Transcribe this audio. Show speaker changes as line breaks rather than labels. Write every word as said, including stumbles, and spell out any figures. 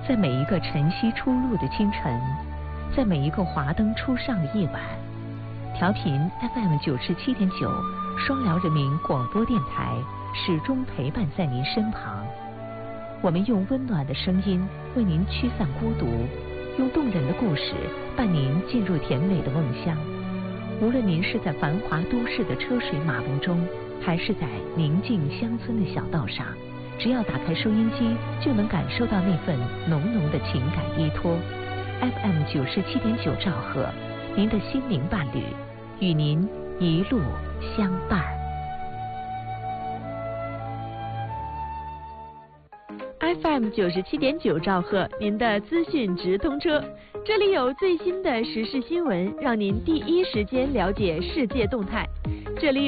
在每一个晨曦初露的清晨，在每一个华灯初上的夜晚，调频 F M 九十七点九，双辽人民广播电台始终陪伴在您身旁。我们用温暖的声音为您驱散孤独，用动人的故事伴您进入甜美的梦乡。无论您是在繁华都市的车水马龙中，还是在宁静乡村的小道上，只要打开收音机，就能感受到那份浓浓的情感依托。F M 九十七点九兆赫，您的心灵伴侣，与您一路相伴。
F M 九十七点九兆赫，您的资讯直通车，这里有最新的时事新闻，让您第一时间了解世界动态。这里